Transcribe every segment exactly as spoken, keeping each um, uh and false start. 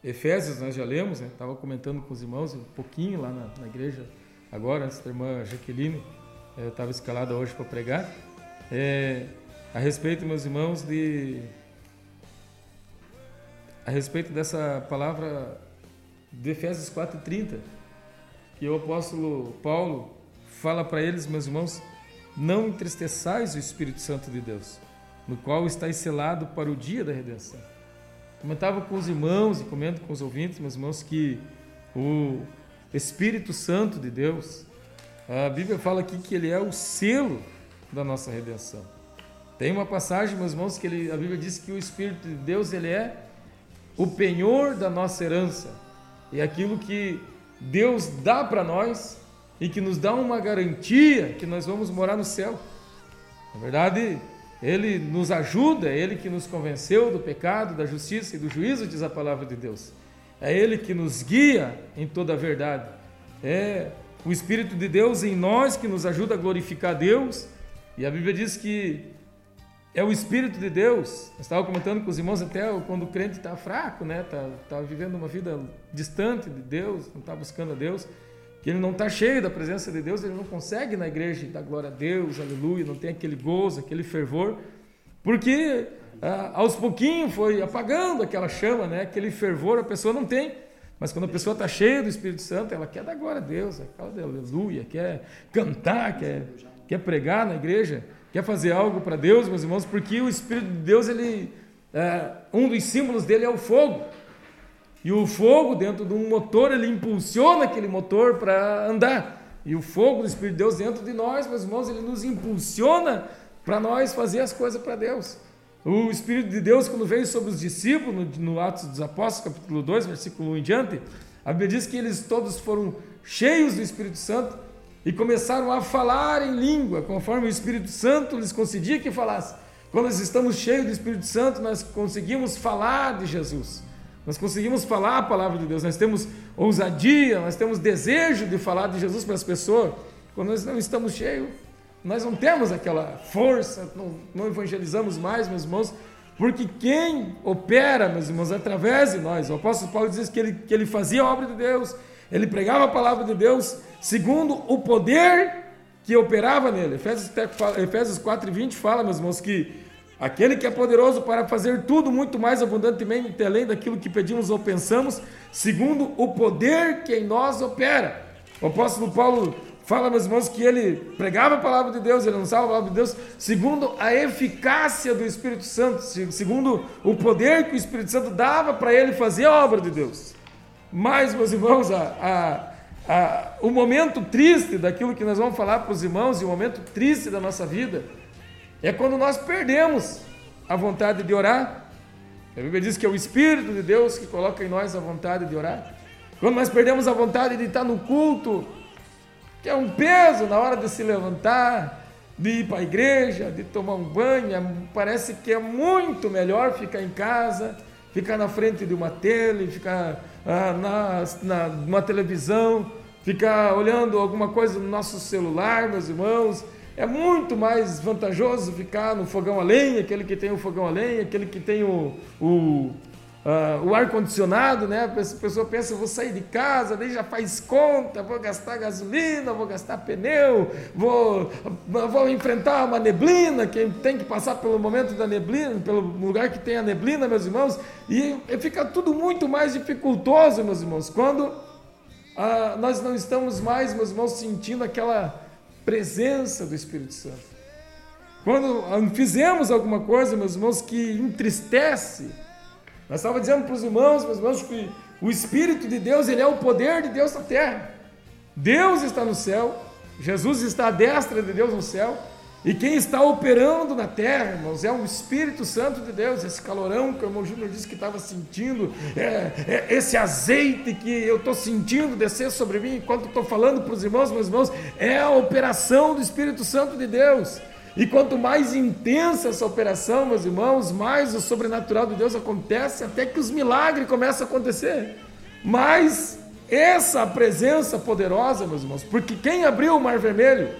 Efésios nós já lemos, né? Estava comentando com os irmãos um pouquinho lá na, na igreja, agora, essa irmã Jaqueline estava escalada hoje para pregar, é, a respeito, meus irmãos, de a respeito dessa palavra de Efésios quatro e trinta, que o apóstolo Paulo fala para eles, meus irmãos: não entristeçais o Espírito Santo de Deus, no qual estáis selado para o dia da redenção. Comentava com os irmãos e comento com os ouvintes, meus irmãos, que o Espírito Santo de Deus, a Bíblia fala aqui que ele é o selo da nossa redenção. Tem uma passagem, meus irmãos, que ele, a Bíblia diz que o Espírito de Deus, ele é o penhor da nossa herança. É aquilo que Deus dá para nós e que nos dá uma garantia que nós vamos morar no céu. Na verdade, Ele nos ajuda, é Ele que nos convenceu do pecado, da justiça e do juízo, diz a palavra de Deus. É Ele que nos guia em toda a verdade. É o Espírito de Deus em nós que nos ajuda a glorificar a Deus. E a Bíblia diz que é o Espírito de Deus. Eu estava comentando com os irmãos até quando o crente está fraco, né? Está tá vivendo uma vida distante de Deus, não está buscando a Deus, que ele não está cheio da presença de Deus, ele não consegue ir na igreja dar glória a Deus, aleluia, não tem aquele gozo, aquele fervor, porque ah, aos pouquinhos foi apagando aquela chama, né? Aquele fervor a pessoa não tem. Mas quando a pessoa está cheia do Espírito Santo, ela quer dar glória a Deus, quer dar aleluia, quer cantar, quer, quer pregar na igreja, quer fazer algo para Deus, meus irmãos, porque o Espírito de Deus, ele, é, um dos símbolos dele é o fogo. E o fogo dentro de um motor, ele impulsiona aquele motor para andar. E o fogo do Espírito de Deus dentro de nós, meus irmãos, ele nos impulsiona para nós fazer as coisas para Deus. O Espírito de Deus, quando veio sobre os discípulos, no, no Atos dos Apóstolos, capítulo dois, versículo um em diante, a Bíblia diz que eles todos foram cheios do Espírito Santo e começaram a falar em língua, conforme o Espírito Santo lhes concedia que falasse. Quando nós estamos cheios do Espírito Santo, nós conseguimos falar de Jesus. Nós conseguimos falar a palavra de Deus, nós temos ousadia, nós temos desejo de falar de Jesus para as pessoas. Quando nós não estamos cheios, nós não temos aquela força, não, não evangelizamos mais, meus irmãos, porque quem opera, meus irmãos, através de nós, o apóstolo Paulo diz que ele, que ele fazia a obra de Deus, ele pregava a palavra de Deus, segundo o poder que operava nele. Efésios quatro e vinte fala, meus irmãos, que aquele que é poderoso para fazer tudo muito mais abundantemente além daquilo que pedimos ou pensamos, segundo o poder que em nós opera. O apóstolo Paulo fala, meus irmãos, que ele pregava a palavra de Deus, ele anunciava a palavra de Deus, segundo a eficácia do Espírito Santo, segundo o poder que o Espírito Santo dava para ele fazer a obra de Deus. Mas, meus irmãos, a, a, a, o momento triste daquilo que nós vamos falar para os irmãos, e o momento triste da nossa vida, é quando nós perdemos a vontade de orar. A Bíblia diz que é o Espírito de Deus que coloca em nós a vontade de orar. Quando nós perdemos a vontade de estar no culto, que é um peso na hora de se levantar, de ir para a igreja, de tomar um banho, parece que é muito melhor ficar em casa, ficar na frente de uma tele, ficar ah, na, na, numa televisão, ficar olhando alguma coisa no nosso celular, meus irmãos. É muito mais vantajoso ficar no fogão a lenha, aquele que tem o fogão a lenha, aquele que tem o, o, uh, o ar-condicionado, né? A pessoa pensa, vou sair de casa, daí já faz conta, vou gastar gasolina, vou gastar pneu, vou, vou enfrentar uma neblina, quem tem que passar pelo momento da neblina, pelo lugar que tem a neblina, meus irmãos, e fica tudo muito mais dificultoso, meus irmãos, quando uh, nós não estamos mais, meus irmãos, sentindo aquela presença do Espírito Santo. Quando fizemos alguma coisa, meus irmãos, que entristece, nós estávamos dizendo para os irmãos, meus irmãos, que o Espírito de Deus, ele é o poder de Deus na terra. Deus está no céu, Jesus está à destra de Deus no céu, e quem está operando na terra, irmãos, é o Espírito Santo de Deus, esse calorão que o irmão Júnior disse que estava sentindo, é, é esse azeite que eu estou sentindo descer sobre mim enquanto estou falando para os irmãos, meus irmãos, é a operação do Espírito Santo de Deus. E quanto mais intensa essa operação, meus irmãos, mais o sobrenatural de Deus acontece, até que os milagres começam a acontecer. Mas essa presença poderosa, meus irmãos, porque quem abriu o Mar Vermelho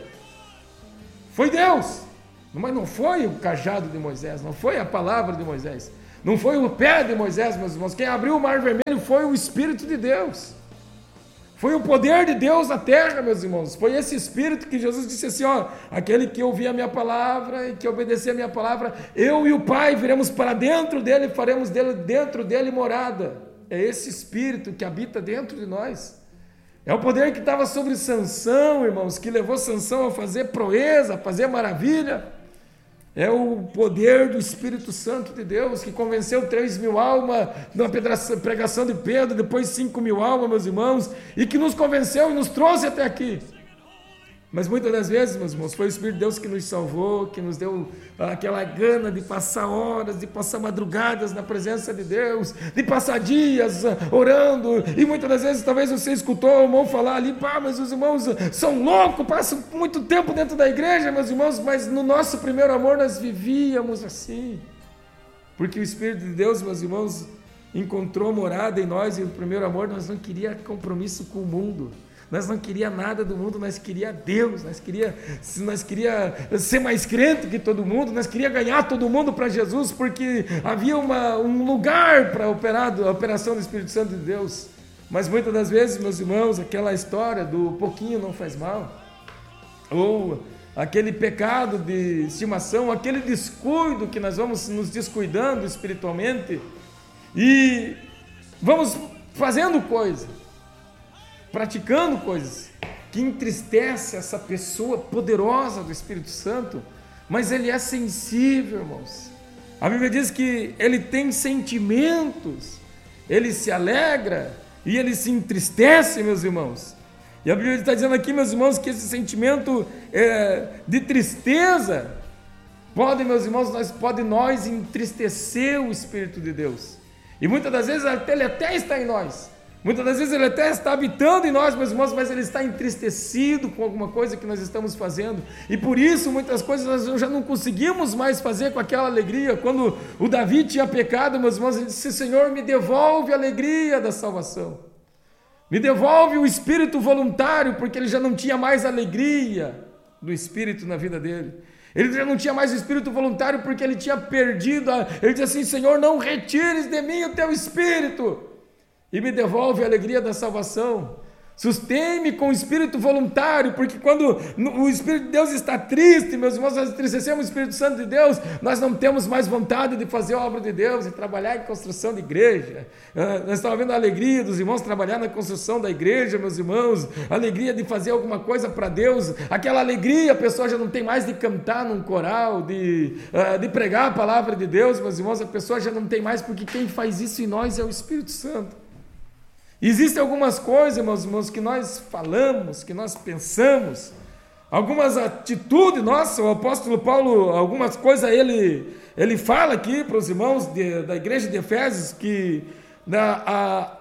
foi Deus, mas não foi o cajado de Moisés, não foi a palavra de Moisés, Não foi o pé de Moisés, meus irmãos. Quem abriu o mar vermelho foi o Espírito de Deus. Foi o poder de Deus na terra, meus irmãos. Foi esse Espírito que Jesus disse assim, ó, aquele que ouvir a minha palavra e que obedecer a minha palavra, eu e o Pai viremos para dentro dele e faremos dele, dentro dele morada. É esse Espírito que habita dentro de nós. É o poder que estava sobre Sansão, irmãos, que levou Sansão a fazer proeza, a fazer maravilha. É o poder do Espírito Santo de Deus, que convenceu três mil almas na pregação de Pedro, depois cinco mil almas, meus irmãos, e que nos convenceu e nos trouxe até aqui. Mas muitas das vezes, meus irmãos, foi o Espírito de Deus que nos salvou, que nos deu aquela gana de passar horas, de passar madrugadas na presença de Deus, de passar dias orando, e muitas das vezes talvez você escutou o irmão falar ali, pá, mas os irmãos são loucos, passam muito tempo dentro da igreja, meus irmãos, mas no nosso primeiro amor nós vivíamos assim, porque o Espírito de Deus, meus irmãos, encontrou morada em nós, e no primeiro amor nós não queríamos compromisso com o mundo. Nós não queria nada do mundo, nós queria Deus, nós queria, nós queria ser mais crente que todo mundo, nós queria ganhar todo mundo para Jesus, porque havia uma, um lugar para operar a operação do Espírito Santo de Deus. Mas muitas das vezes, meus irmãos, aquela história do pouquinho não faz mal, ou aquele pecado de estimação, aquele descuido que nós vamos nos descuidando espiritualmente e vamos fazendo coisa, praticando coisas que entristece essa pessoa poderosa do Espírito Santo, mas ele é sensível, irmãos. A Bíblia diz que ele tem sentimentos, ele se alegra e ele se entristece, meus irmãos. E a Bíblia está dizendo aqui, meus irmãos, que esse sentimento é, de tristeza pode, meus irmãos, nós, pode nós entristecer o Espírito de Deus. E muitas das vezes ele até está em nós. Muitas das vezes ele até está habitando em nós, meus irmãos, mas ele está entristecido com alguma coisa que nós estamos fazendo. E por isso muitas coisas nós já não conseguimos mais fazer com aquela alegria. Quando o Davi tinha pecado, meus irmãos, ele disse, Senhor, me devolve a alegria da salvação. Me devolve o espírito voluntário, porque ele já não tinha mais alegria do Espírito na vida dele. Ele já não tinha mais o espírito voluntário, porque ele tinha perdido. A... Ele disse assim, Senhor, não retires de mim o teu espírito e me devolve a alegria da salvação. Sustém-me com o espírito voluntário, porque quando o Espírito de Deus está triste, meus irmãos, nós entristecemos o Espírito Santo de Deus, nós não temos mais vontade de fazer a obra de Deus, de trabalhar em construção de igreja. Nós estamos vendo a alegria dos irmãos trabalhar na construção da igreja, meus irmãos, a alegria de fazer alguma coisa para Deus, aquela alegria, a pessoa já não tem mais de cantar num coral, de, de pregar a palavra de Deus, meus irmãos, a pessoa já não tem mais, porque quem faz isso em nós é o Espírito Santo. Existem algumas coisas, meus irmãos, que nós falamos, que nós pensamos, algumas atitudes, nossa, o apóstolo Paulo, algumas coisas ele, ele fala aqui para os irmãos de, da igreja de Efésios, que na, a,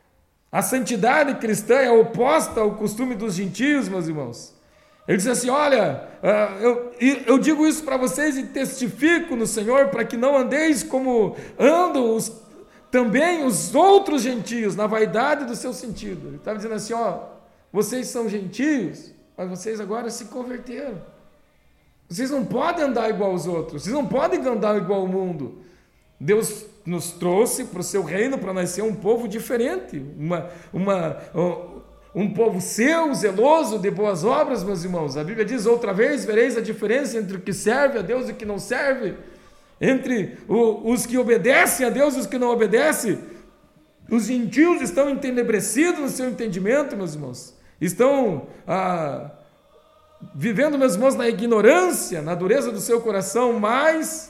a santidade cristã é oposta ao costume dos gentios, meus irmãos. Ele diz assim, olha, eu, eu digo isso para vocês e testifico no Senhor, para que não andeis como andam os também os outros gentios, na vaidade do seu sentido. Ele estava dizendo assim, ó, vocês são gentios, mas vocês agora se converteram. Vocês não podem andar igual aos outros, vocês não podem andar igual ao mundo. Deus nos trouxe para o seu reino para nascer um povo diferente, uma, uma, um povo seu, zeloso de boas obras, meus irmãos. A Bíblia diz, outra vez, vereis a diferença entre o que serve a Deus e o que não serve. Entre o, os que obedecem a Deus e os que não obedecem. Os gentios estão entenebrecidos no seu entendimento, meus irmãos. Estão ah, vivendo, meus irmãos, na ignorância, na dureza do seu coração, mas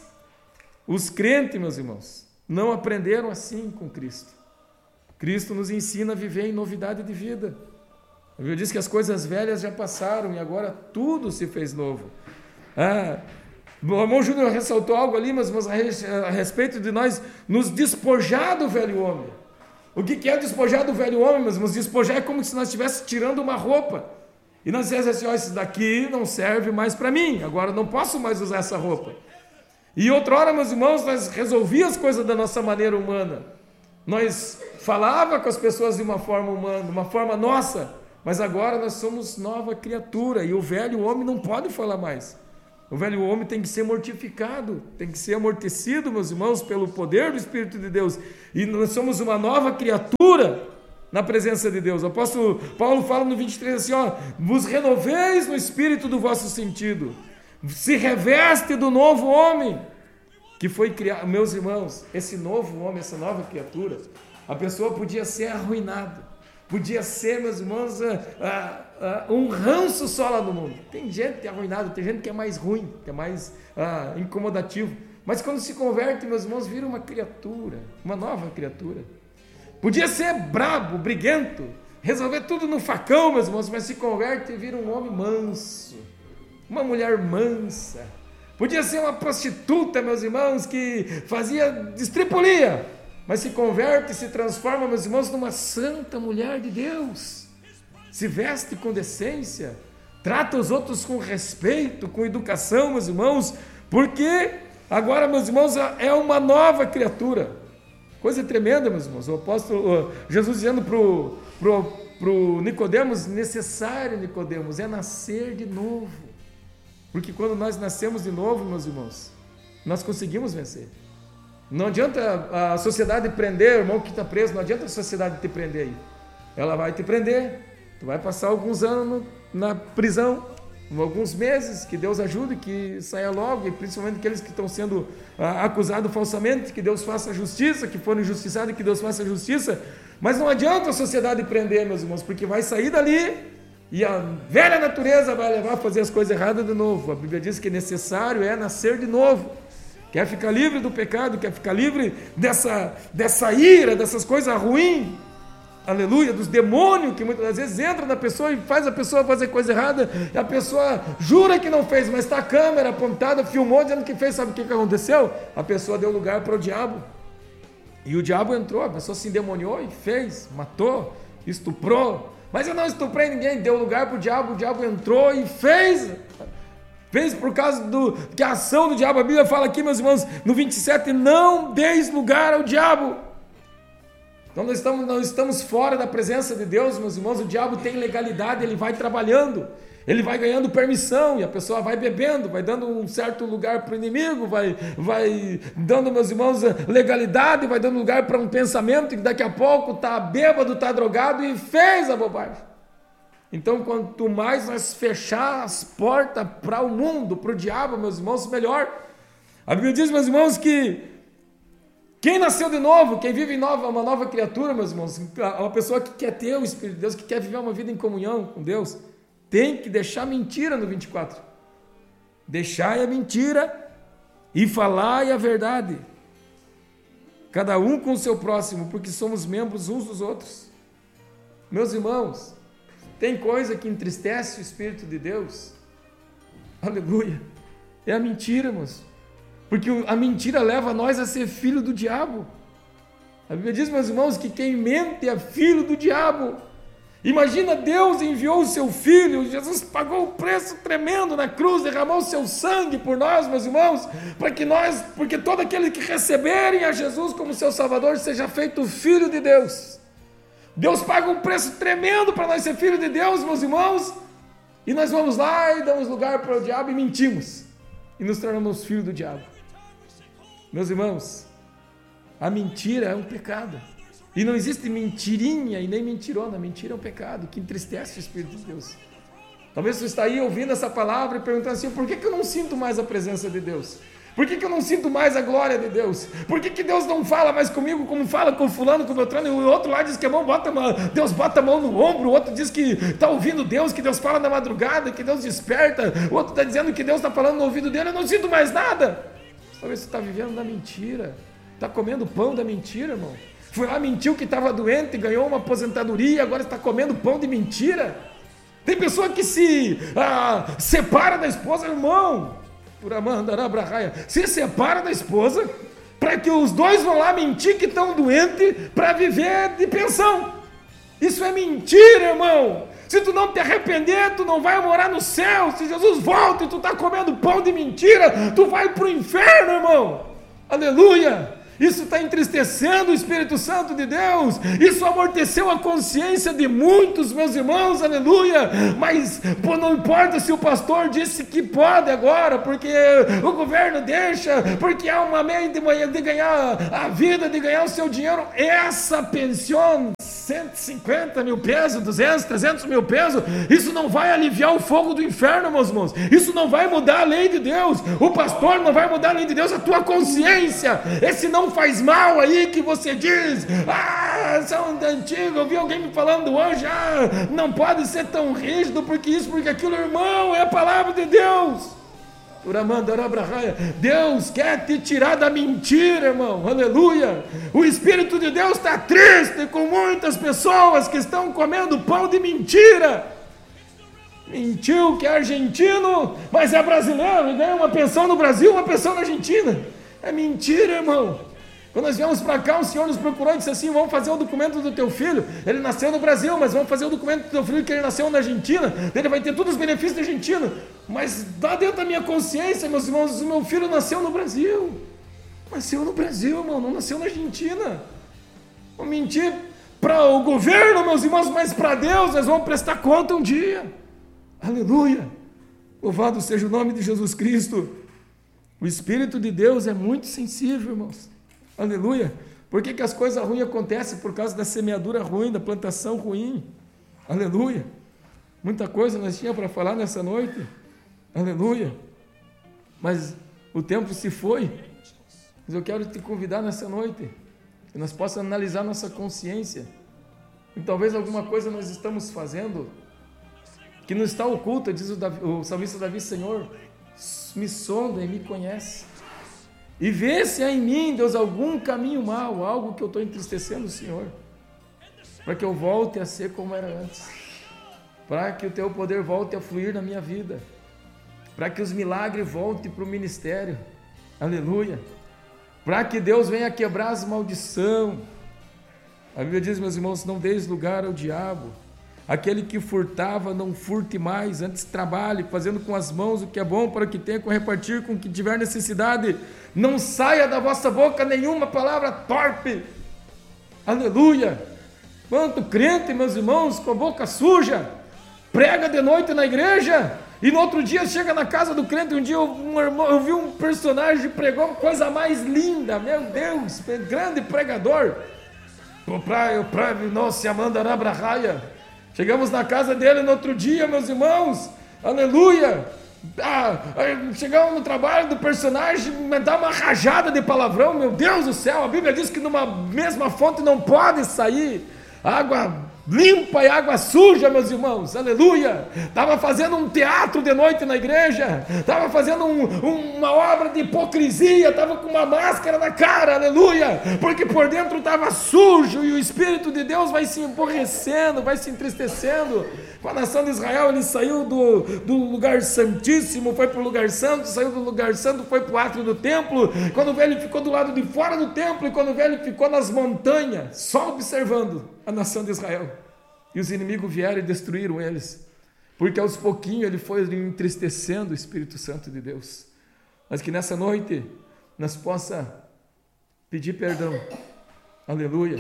os crentes, meus irmãos, não aprenderam assim com Cristo. Cristo nos ensina a viver em novidade de vida. A Bíblia diz que as coisas velhas já passaram e agora tudo se fez novo. Ah, o irmão Júnior ressaltou algo ali, mas, mas a respeito de nós nos despojar do velho homem. O que, que é despojar do velho homem, meus irmãos? Despojar é como se nós estivéssemos tirando uma roupa. E nós dizemos assim, ó, esse daqui não serve mais para mim, agora não posso mais usar essa roupa. E outra hora, meus irmãos, nós resolvíamos as coisas da nossa maneira humana. Nós falava com as pessoas de uma forma humana, de uma forma nossa, mas agora nós somos nova criatura, e o velho homem não pode falar mais. O velho homem tem que ser mortificado, tem que ser amortecido, meus irmãos, pelo poder do Espírito de Deus. E nós somos uma nova criatura na presença de Deus. O apóstolo Paulo fala no vinte e três assim, ó, vos renoveis no espírito do vosso sentido, se reveste do novo homem, que foi criado. Meus irmãos, esse novo homem, essa nova criatura, a pessoa podia ser arruinada, podia ser, meus irmãos, uh, uh, uh, um ranço só lá no mundo. Tem gente que é arruinada, tem gente que é mais ruim, que é mais uh, incomodativo, mas quando se converte, meus irmãos, vira uma criatura, uma nova criatura. Podia ser brabo, briguento, resolver tudo no facão, meus irmãos, mas se converte e vira um homem manso, uma mulher mansa. Podia ser uma prostituta, meus irmãos, que fazia estripulia, mas se converte e se transforma, meus irmãos, numa santa mulher de Deus. Se veste com decência, trata os outros com respeito, com educação, meus irmãos, porque agora, meus irmãos, é uma nova criatura. Coisa tremenda, meus irmãos. O apóstolo, Jesus dizendo para o pro, pro Nicodemos, necessário, Nicodemos, é nascer de novo. Porque quando nós nascemos de novo, meus irmãos, nós conseguimos vencer. Não adianta a sociedade prender, o irmão que está preso, não adianta a sociedade te prender aí. Ela vai te prender, tu vai passar alguns anos na prisão, alguns meses, que Deus ajude, que saia logo, e principalmente aqueles que estão sendo ah, acusados falsamente, que Deus faça justiça, que foram injustiçados, que Deus faça justiça, mas não adianta a sociedade prender, meus irmãos, porque vai sair dali, e a velha natureza vai levar a fazer as coisas erradas de novo. A Bíblia diz que necessário é nascer de novo. Quer ficar livre do pecado, quer ficar livre dessa, dessa ira, dessas coisas ruins, aleluia, dos demônios que muitas das vezes entram na pessoa e faz a pessoa fazer coisa errada, e a pessoa jura que não fez, mas está a câmera apontada, filmou dizendo que fez. Sabe o que aconteceu? A pessoa deu lugar para o diabo, e o diabo entrou, a pessoa se endemoniou e fez, matou, estuprou, mas eu não estuprei ninguém, deu lugar para o diabo, o diabo entrou e fez, fez por causa do, que a ação do diabo. A Bíblia fala aqui, meus irmãos, no vinte e sete, não deis lugar ao diabo. Então nós estamos, nós estamos fora da presença de Deus, meus irmãos. O diabo tem legalidade, ele vai trabalhando, ele vai ganhando permissão, e a pessoa vai bebendo, vai dando um certo lugar para o inimigo, vai, vai dando, meus irmãos, legalidade, vai dando lugar para um pensamento, e daqui a pouco está bêbado, está drogado e fez a bobagem. Então, quanto mais nós fechar as portas para o mundo, para o diabo, meus irmãos, melhor. A Bíblia diz, meus irmãos, que quem nasceu de novo, quem vive em nova, uma nova criatura, meus irmãos, uma pessoa que quer ter o Espírito de Deus, que quer viver uma vida em comunhão com Deus, tem que deixar mentira no vinte e quatro. Deixai a mentira e falai a verdade. Cada um com o seu próximo, porque somos membros uns dos outros. Meus irmãos, tem coisa que entristece o Espírito de Deus? Aleluia. É a mentira, irmãos. Porque a mentira leva nós a ser filho do diabo. A Bíblia diz, meus irmãos, que quem mente é filho do diabo. Imagina, Deus enviou o seu Filho, Jesus pagou o preço tremendo na cruz, derramou o seu sangue por nós, meus irmãos, para que nós, porque todo aquele que receberem a Jesus como seu Salvador seja feito filho de Deus. Deus paga um preço tremendo para nós ser filho de Deus, meus irmãos, e nós vamos lá e damos lugar para o diabo e mentimos, e nos tornamos filhos do diabo. Meus irmãos, a mentira é um pecado. E não existe mentirinha e nem mentirona. Mentira é um pecado que entristece o Espírito de Deus. Talvez você está aí ouvindo essa palavra e perguntando assim, por que, que eu não sinto mais a presença de Deus? Por que, que eu não sinto mais a glória de Deus? Por que, que Deus não fala mais comigo como fala com fulano, com o Beltrano? E o outro lá diz que a mão bota uma, Deus bota a mão no ombro, o outro diz que está ouvindo Deus, que Deus fala na madrugada, que Deus desperta, o outro está dizendo que Deus está falando no ouvido dele. Eu não sinto mais nada. Talvez você está vivendo na mentira, está comendo pão da mentira, irmão. Foi lá, mentiu que estava doente, ganhou uma aposentadoria, agora está comendo pão de mentira. Tem pessoa que se ah, separa da esposa, irmão, por Amandará-Brahaya, se separa da esposa, para que os dois vão lá mentir que estão doentes, para viver de pensão. Isso é mentira, irmão. Se tu não te arrepender, tu não vai morar no céu. Se Jesus volta e tu está comendo pão de mentira, tu vai para o inferno, irmão. Aleluia. Isso está entristecendo o Espírito Santo de Deus. Isso amorteceu a consciência de muitos, meus irmãos, aleluia. Mas pô, não importa se o pastor disse que pode agora, porque o governo deixa, porque há uma meia de, de ganhar a vida, de ganhar o seu dinheiro. Essa pensão, cento e cinquenta mil pesos, duzentos, trezentos mil pesos, isso não vai aliviar o fogo do inferno, meus irmãos. Isso não vai mudar a lei de Deus. O pastor não vai mudar a lei de Deus, a tua consciência. Esse não faz mal aí que você diz, ah, são antigos, eu vi alguém me falando hoje, ah, não pode ser tão rígido, porque isso, porque aquilo, irmão, é a palavra de Deus. Deus quer te tirar da mentira, irmão, aleluia. O Espírito de Deus está triste com muitas pessoas que estão comendo pão de mentira. Mentiu que é argentino, mas é brasileiro, e ganha uma pensão no Brasil, uma pensão na Argentina. É mentira, irmão. Quando nós viemos para cá, o Senhor nos procurou e disse assim, vamos fazer o documento do teu filho, ele nasceu no Brasil, mas vamos fazer o documento do teu filho que ele nasceu na Argentina, ele vai ter todos os benefícios da Argentina, mas lá dentro da minha consciência, meus irmãos, o meu filho nasceu no Brasil, nasceu no Brasil, irmão, não nasceu na Argentina. Vou mentir para o governo, meus irmãos, mas para Deus nós vamos prestar conta um dia, aleluia, louvado seja o nome de Jesus Cristo. O Espírito de Deus é muito sensível, irmãos. Aleluia. Por que que as coisas ruins acontecem? Por causa da semeadura ruim, da plantação ruim. Aleluia. Muita coisa nós tínhamos para falar nessa noite. Aleluia. Mas o tempo se foi. Mas eu quero te convidar nessa noite, que nós possamos analisar nossa consciência. E talvez alguma coisa nós estamos fazendo que não está oculta, diz o, Davi, o salmista Davi, Senhor, me sonda e me conhece. E vê se há em mim, Deus, algum caminho mau, algo que eu estou entristecendo o Senhor, para que eu volte a ser como era antes, para que o teu poder volte a fluir na minha vida, para que os milagres voltem para o ministério, aleluia, para que Deus venha quebrar as maldições. A Bíblia diz, meus irmãos, não deis lugar ao diabo. Aquele que furtava, não furte mais, antes trabalhe, fazendo com as mãos o que é bom, para que tenha com repartir com o que tiver necessidade. Não saia da vossa boca nenhuma palavra torpe. Aleluia. Quanto crente, meus irmãos, com a boca suja, prega de noite na igreja, e no outro dia chega na casa do crente. Um dia um irmão, eu vi um personagem que pregou uma coisa mais linda, meu Deus, grande pregador. O praia, o praia, nossa, Amanda Arabrahaia. Chegamos na casa dele no outro dia, meus irmãos, aleluia, ah, chegamos no trabalho do personagem, me dá uma rajada de palavrão, meu Deus do céu, a Bíblia diz que numa mesma fonte não pode sair água limpa e água suja, meus irmãos, aleluia. Estava fazendo um teatro de noite na igreja, estava fazendo um, uma obra de hipocrisia, estava com uma máscara na cara, aleluia, porque por dentro estava sujo, e o Espírito de Deus vai se emborrecendo, vai se entristecendo. Com a nação de Israel, ele saiu do, do lugar santíssimo, foi para o lugar santo, saiu do lugar santo, foi para o átrio do templo. Quando vê, ele ficou do lado de fora do templo, e quando vê, ele ficou nas montanhas, só observando a nação de Israel. E os inimigos vieram e destruíram eles, porque aos pouquinhos ele foi entristecendo o Espírito Santo de Deus. Mas que nessa noite nós possa pedir perdão, aleluia.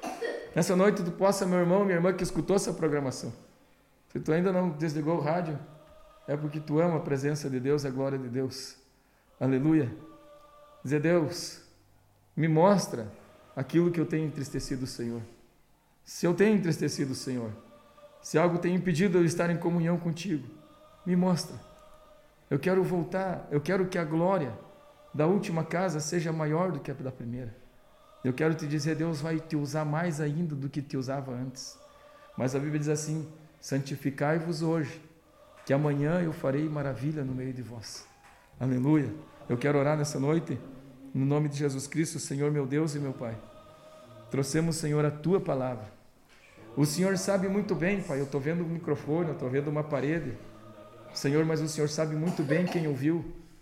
Nessa noite tu possa, meu irmão, minha irmã que escutou essa programação, se tu ainda não desligou o rádio, é porque tu ama a presença de Deus, a glória de Deus, aleluia. Dizer, Deus, me mostra aquilo que eu tenho entristecido o Senhor. Se eu tenho entristecido o Senhor, se algo tem impedido eu estar em comunhão contigo, me mostra. Eu quero voltar, eu quero que a glória da última casa seja maior do que a da primeira. Eu quero te dizer, Deus vai te usar mais ainda do que te usava antes. Mas a Bíblia diz assim, santificai-vos hoje, que amanhã eu farei maravilha no meio de vós. Aleluia. Eu quero orar nessa noite, no nome de Jesus Cristo, Senhor meu Deus e meu Pai. Trouxemos, Senhor, a Tua palavra. O Senhor sabe muito bem, Pai, eu estou vendo um microfone, eu estou vendo uma parede, Senhor, mas o Senhor sabe muito bem quem ouviu.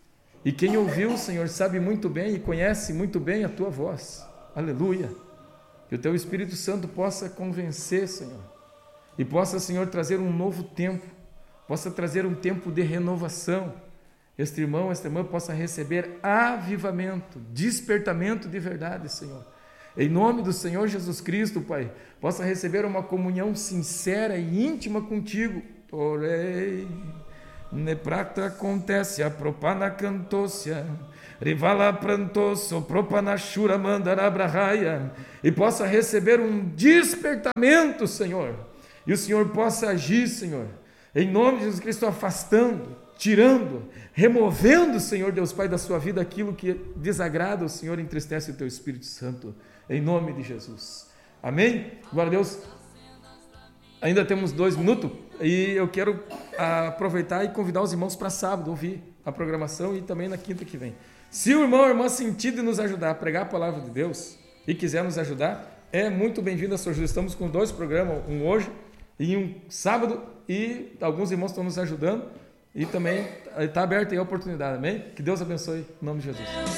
E quem ouviu, Senhor, sabe muito bem e conhece muito bem a Tua voz. Aleluia. Que o Teu Espírito Santo possa convencer, Senhor, e possa, Senhor, trazer um novo tempo, possa trazer um tempo de renovação, este irmão, esta irmã possa receber avivamento, despertamento de verdade, Senhor. Em nome do Senhor Jesus Cristo, Pai, possa receber uma comunhão sincera e íntima contigo. Porém, neprata acontece a propana cantócia, rivala prantoso, propana shura mandarabrahaya, e possa receber um despertamento, Senhor, e o Senhor possa agir, Senhor, em nome de Jesus Cristo, afastando, tirando, removendo, Senhor Deus Pai, da sua vida aquilo que desagrada o Senhor, entristece o Teu Espírito Santo, em nome de Jesus. Amém? Glória a Deus. Ainda temos dois minutos e eu quero aproveitar e convidar os irmãos para sábado, ouvir a programação e também na quinta que vem. Se o irmão ou a irmã sentir de nos ajudar a pregar a palavra de Deus e quiser nos ajudar, é muito bem-vindo a sua ajuda. Estamos com dois programas, um hoje e um sábado, e alguns irmãos estão nos ajudando e também está aberta aí a oportunidade, amém? Que Deus abençoe, em nome de Jesus.